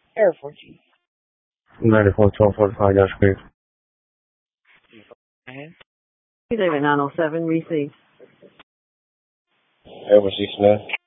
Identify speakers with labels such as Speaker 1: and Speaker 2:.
Speaker 1: Air 4G.
Speaker 2: 94 1245, Josh Creek.
Speaker 3: David 907, receive.
Speaker 2: Edward C. Smith.